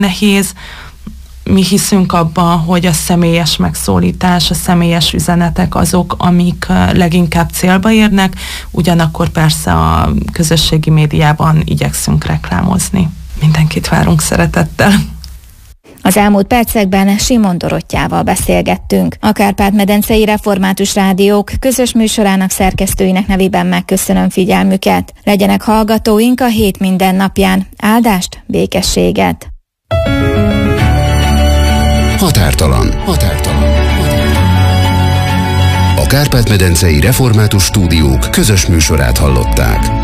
nehéz. Mi hiszünk abban, hogy a személyes megszólítás, a személyes üzenetek azok, amik leginkább célba érnek, ugyanakkor persze a közösségi médiában igyekszünk reklámozni. Mindenkit várunk szeretettel. Az elmúlt percekben Simon Dorottyával beszélgettünk. A Kárpát-medencei Református Rádiók közös műsorának szerkesztőinek nevében megköszönöm figyelmüket. Legyenek hallgatóink a hét minden napján. Áldást, békességet! Határtalan. A Kárpát-medencei Református Stúdiók közös műsorát hallották.